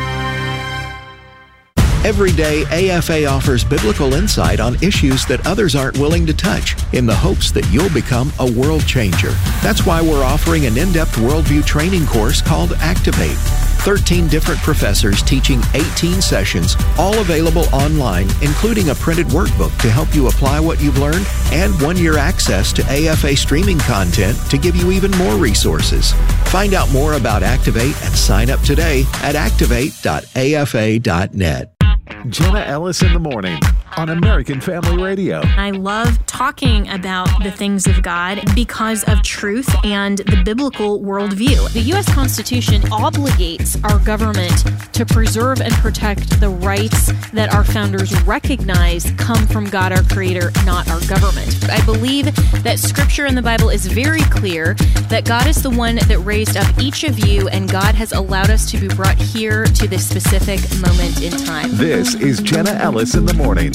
Every day, A F A offers biblical insight on issues that others aren't willing to touch in the hopes that you'll become a world changer. That's why we're offering an in-depth worldview training course called Activate. thirteen different professors teaching eighteen sessions, all available online, including a printed workbook to help you apply what you've learned and one-year access to A F A streaming content to give you even more resources. Find out more about Activate and sign up today at activate dot a f a dot net.
Jenna Ellis in the morning on American Family Radio.
I love talking about the things of God because of truth and the biblical worldview. The U S Constitution obligates our government to preserve and protect the rights that our founders recognize come from God, our Creator, not our government. I believe that Scripture in the Bible is very clear that God is the one that raised up each of you, and God has allowed us to be brought here to this specific moment in time.
This is Jenna Ellis in the morning.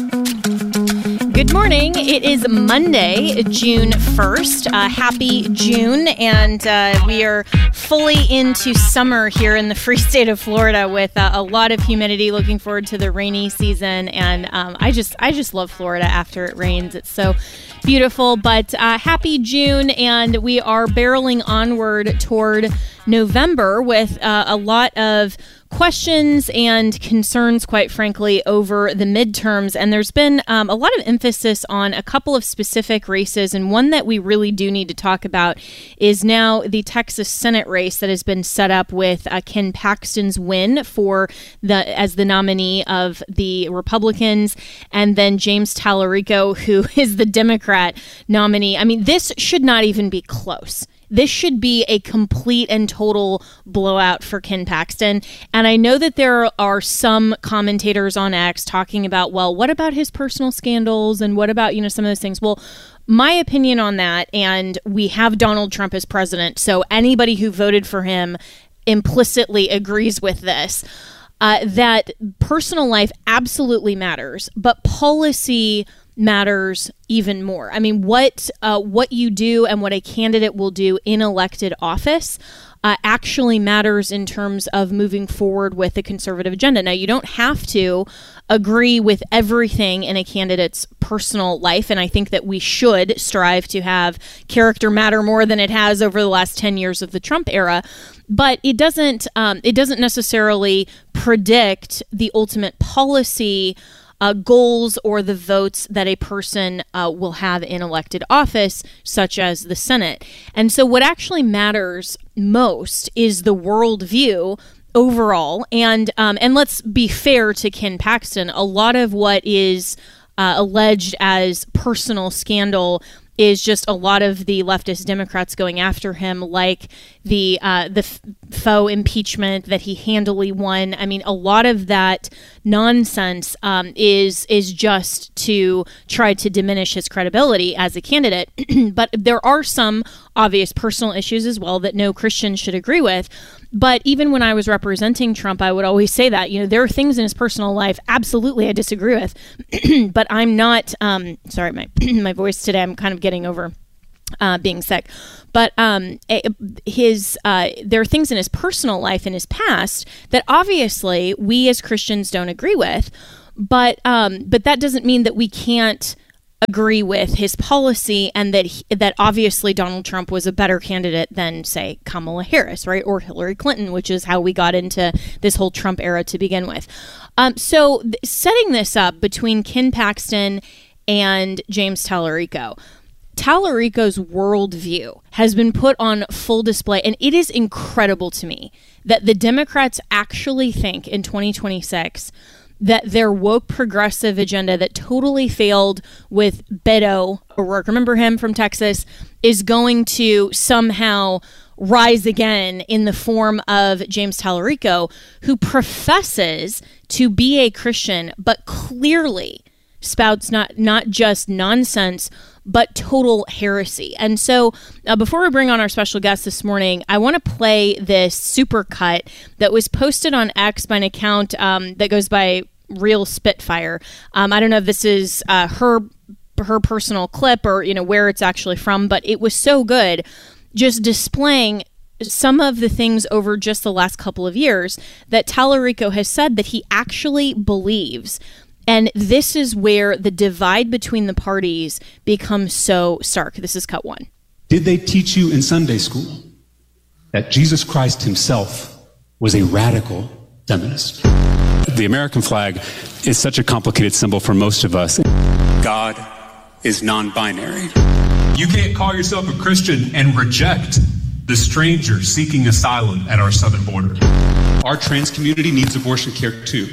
Good morning. It is Monday, June first. Uh, happy June, and uh, we are fully into summer here in the free state of Florida with uh, a lot of humidity. Looking forward to the rainy season, and um, I just I just love Florida after it rains. It's so beautiful. But uh, happy June, and we are barreling onward toward November with uh, a lot of questions and concerns, quite frankly, over the midterms. And there's been um, a lot of emphasis on a couple of specific races, and one that we really do need to talk about is now the Texas Senate race that has been set up with uh, Ken Paxton's win for the as the nominee of the Republicans, and then James Tallarico, who is the Democrat nominee. I mean, this should not even be close. This should be a complete and total blowout for Ken Paxton. And I know that there are some commentators on X talking about, well, what about his personal scandals? And what about, you know, some of those things? Well, my opinion on that, and we have Donald Trump as president, so anybody who voted for him implicitly agrees with this, uh, that personal life absolutely matters, but policy matters even more. I mean, what uh, what you do and what a candidate will do in elected office uh, actually matters in terms of moving forward with the conservative agenda. Now, you don't have to agree with everything in a candidate's personal life, and I think that we should strive to have character matter more than it has over the last ten years of the Trump era. But it doesn't um, it doesn't necessarily predict the ultimate policy Uh, goals or the votes that a person uh, will have in elected office, such as the Senate. And so what actually matters most is the worldview overall, and um, and let's be fair to Ken Paxton, a lot of what is uh, alleged as personal scandal is just a lot of the leftist Democrats going after him, like the uh, the f- faux impeachment that he handily won. I mean, a lot of that nonsense um, is is just to try to diminish his credibility as a candidate. But there are some obvious personal issues as well that no Christian should agree with. But even when I was representing Trump, I would always say that, you know, there are things in his personal life, absolutely, I disagree with. But I'm not, um, sorry, my my voice today, I'm kind of getting over uh, being sick. But um, his uh, there are things in his personal life in his past that obviously we as Christians don't agree with. But um, but that doesn't mean that we can't agree with his policy, and that he, that obviously Donald Trump was a better candidate than, say, Kamala Harris, right, or Hillary Clinton, which is how we got into this whole Trump era to begin with. Um, so th- setting this up between Ken Paxton and James Tallarico, Tallarico's worldview has been put on full display, and it is incredible to me that the Democrats actually think in twenty twenty-six that their woke progressive agenda that totally failed with Beto O'Rourke, remember him from Texas, is going to somehow rise again in the form of James Tallarico, who professes to be a Christian, but clearly spouts not not just nonsense, but total heresy. And so uh, before we bring on our special guest this morning, I want to play this supercut that was posted on X by an account um, that goes by Real Spitfire. Um, I don't know if this is uh, her her personal clip or, you know, where it's actually from, but it was so good, just displaying some of the things over just the last couple of years that Tallarico has said that he actually believes. And this is where the divide between the parties becomes so stark. This is cut one.
Did they teach you in Sunday school that Jesus Christ himself was a radical feminist? The American flag is such a complicated symbol for most of us. God is non-binary.
You can't call yourself a Christian and reject the stranger seeking asylum at our southern border.
Our trans community needs abortion care too.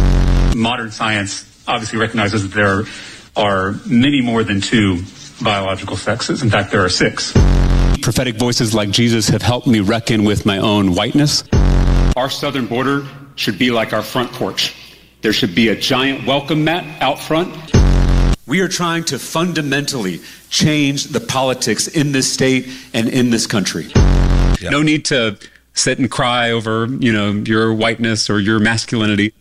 Modern science obviously recognizes that there are many more than two biological sexes. In fact, there are six. Prophetic voices like Jesus have helped me reckon with my own whiteness. Our southern border should be like our front porch. There should be a giant welcome mat out front. We are trying to fundamentally change the politics in this state and in this country. Yep. No need to sit and cry over, you know, your whiteness or your masculinity.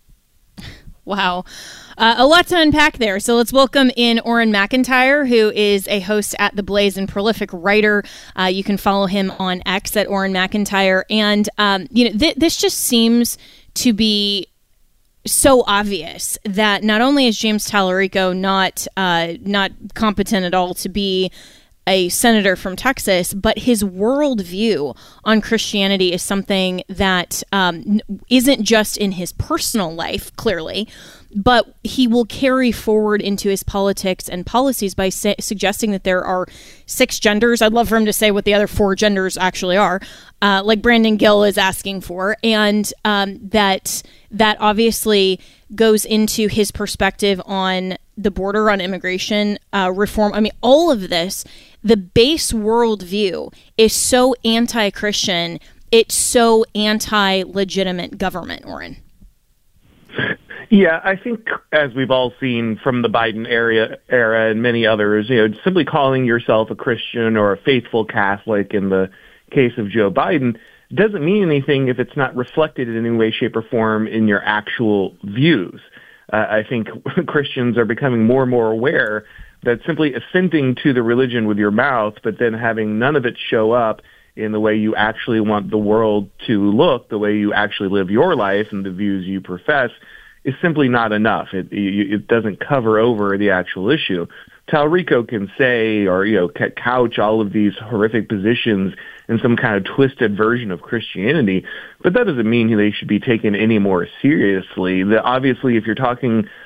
Wow. Uh, a lot to unpack there. So let's welcome in Orrin McIntyre, who is a host at The Blaze and prolific writer. Uh, you can follow him on X at Orrin McIntyre. And, um, you know, th- this just seems to be so obvious that not only is James Tallarico not uh, not competent at all to be a senator from Texas, but his worldview on Christianity is something that um, isn't just in his personal life, clearly, but he will carry forward into his politics and policies by sa- suggesting that there are six genders. I'd love for him to say what the other four genders actually are, uh, like Brandon Gill is asking for, and um, that that obviously goes into his perspective on the border, on immigration uh, reform. I mean, all of this, the base worldview is so anti-Christian, it's so anti-legitimate government, Orrin.
Yeah, I think as we've all seen from the Biden era, era and many others, you know, simply calling yourself a Christian or a faithful Catholic in the case of Joe Biden doesn't mean anything if it's not reflected in any way, shape, or form in your actual views. Uh, I think Christians are becoming more and more aware that simply assenting to the religion with your mouth, but then having none of it show up in the way you actually want the world to look, the way you actually live your life and the views you profess, is simply not enough. It, it doesn't cover over the actual issue. Tallarico can say, or, you know, couch all of these horrific positions in some kind of twisted version of Christianity, but that doesn't mean they should be taken any more seriously. The, obviously, if you're talking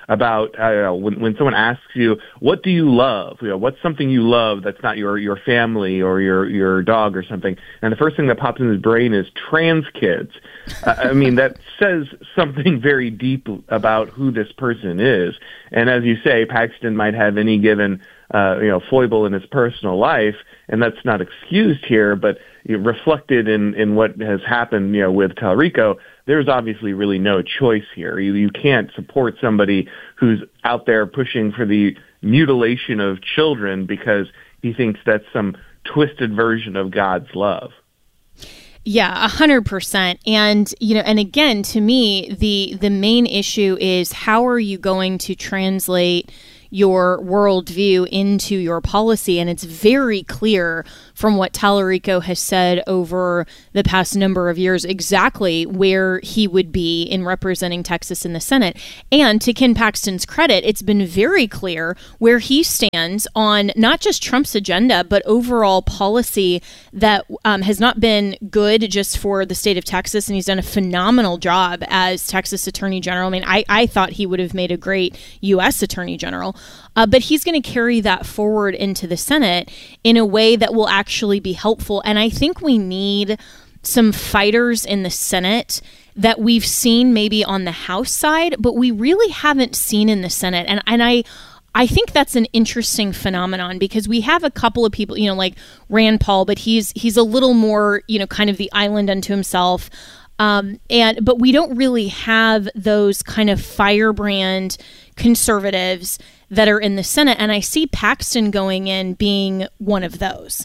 about, I don't know, when, when someone asks you, what do you love? You know, what's something you love that's not your, your family or your, your dog or something? And the first thing that pops in his brain is trans kids. Uh, I mean, that says something very deep about who this person is. And as you say, Paxton might have any given, uh, you know, foible in his personal life, and that's not excused here, but you know, reflected in, in what has happened, you know, with Tallarico, there's obviously really no choice here. You, you can't support somebody who's out there pushing for the mutilation of children because he thinks that's some twisted version of God's love.
Yeah, a hundred percent. And, you know, and again, to me, the, the main issue is how are you going to translate your worldview into your policy? And it's very clear from what Tallarico has said over the past number of years exactly where he would be in representing Texas in the Senate. And to Ken Paxton's credit, it's been very clear where he stands on not just Trump's agenda, but overall policy that um, has not been good just for the state of Texas. And he's done a phenomenal job as Texas Attorney General. I mean, I, I thought he would have made a great U S Attorney General. Uh, but he's going to carry that forward into the Senate in a way that will actually be helpful. And I think we need some fighters in the Senate that we've seen maybe on the House side, but we really haven't seen in the Senate. And and I I think that's an interesting phenomenon because we have a couple of people, you know, like Rand Paul, but he's he's a little more, you know, kind of the island unto himself. Um, and but we don't really have those kind of firebrand conservatives that are in the Senate. And I see Paxton going in being one of those.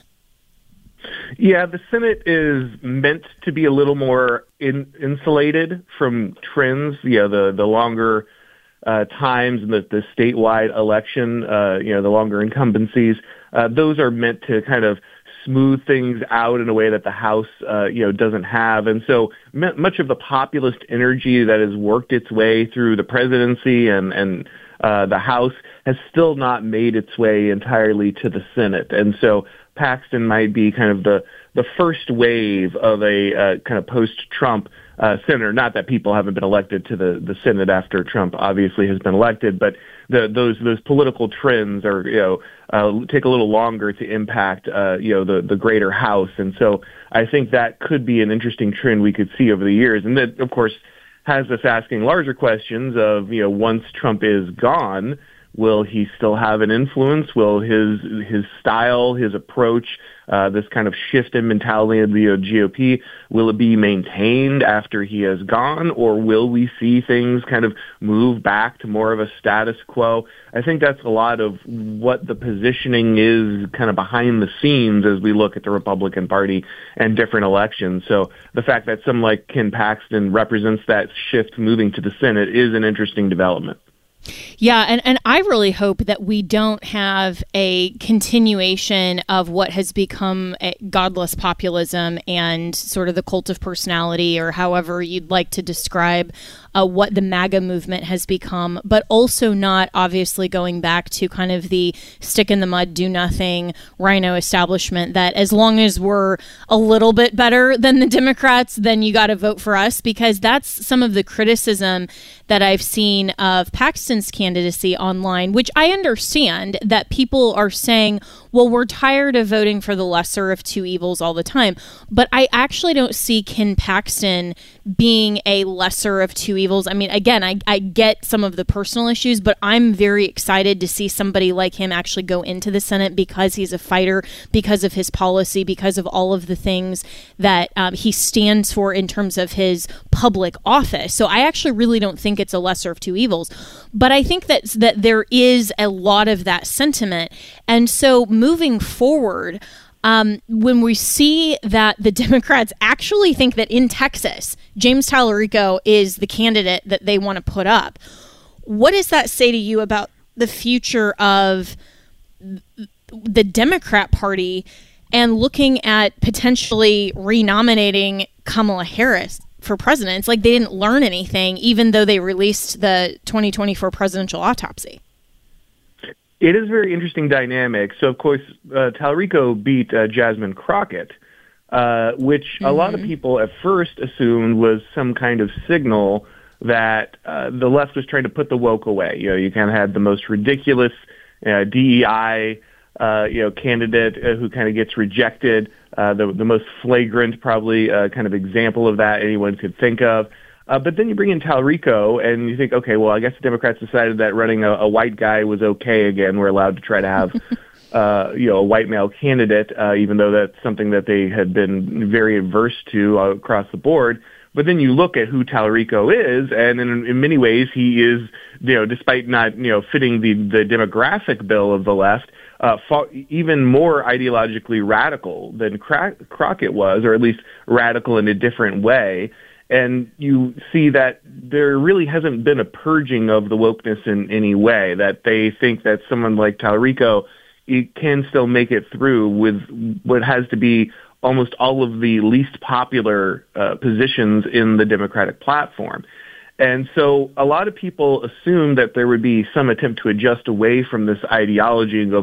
Yeah, the Senate is meant to be a little more in, insulated from trends, you know, the, the longer uh, times and the, the statewide election, uh, you know, the longer incumbencies. Uh, those are meant to kind of smooth things out in a way that the House, uh, you know, doesn't have. And so m- much of the populist energy that has worked its way through the presidency and, and uh, the House has still not made its way entirely to the Senate. And so Paxton might be kind of the, the first wave of a uh, kind of post-Trump uh, senator. Not that people haven't been elected to the, the Senate after Trump obviously has been elected, but the, those those political trends are, you know, uh, take a little longer to impact, uh, you know, the, the greater House. And so I think that could be an interesting trend we could see over the years. And that, of course, has us asking larger questions of, you know, once Trump is gone, will he still have an influence? Will his his style, his approach, uh, this kind of shift in mentality of the G O P, will it be maintained after he has gone, or will we see things kind of move back to more of a status quo? I think that's a lot of what the positioning is kind of behind the scenes as we look at the Republican Party and different elections. So the fact that someone like Ken Paxton represents that shift moving to the Senate is an interesting development.
Yeah, and, and I really hope that we don't have a continuation of what has become a godless populism and sort of the cult of personality, or however you'd like to describe uh, what the MAGA movement has become, but also not obviously going back to kind of the stick in the mud, do nothing, rhino establishment that as long as we're a little bit better than the Democrats, then you got to vote for us, because that's some of the criticism that I've seen of Paxton's candidacy online, which I understand that people are saying, well, we're tired of voting for the lesser of two evils all the time. But I actually don't see Ken Paxton being a lesser of two evils. I mean, again, I, I get some of the personal issues, but I'm very excited to see somebody like him actually go into the Senate because he's a fighter, because of his policy, because of all of the things that um, he stands for in terms of his public office. So I actually really don't think it's a lesser of two evils. But I think that that there is a lot of that sentiment. And so moving forward, um, when we see that the Democrats actually think that in Texas, James Tallarico is the candidate that they want to put up, what does that say to you about the future of the Democrat Party and looking at potentially renominating Kamala Harris for president? It's like they didn't learn anything, even though they released the twenty twenty-four presidential autopsy.
It is a very interesting dynamic. So, of course, uh, Tallarico beat uh, Jasmine Crockett, uh, which mm-hmm. a lot of people at first assumed was some kind of signal that uh, the left was trying to put the woke away. You know, you kind of had the most ridiculous uh, D E I uh, you know candidate uh, who kind of gets rejected, uh, the the most flagrant probably uh, kind of example of that anyone could think of. Uh, but then you bring in Talarico, and you think, okay, well, I guess the Democrats decided that running a, a white guy was okay again. We're allowed to try to have, uh, you know, a white male candidate, uh, even though that's something that they had been very averse to uh, across the board. But then you look at who Talarico is, and in, in many ways he is, you know, despite not, you know, fitting the, the demographic bill of the left, uh, far, even more ideologically radical than Cro- Crockett was, or at least radical in a different way. And you see that there really hasn't been a purging of the wokeness in any way, that they think that someone like Talarico can still make it through with what has to be almost all of the least popular uh, positions in the Democratic platform. And so a lot of people assume that there would be some attempt to adjust away from this ideology and go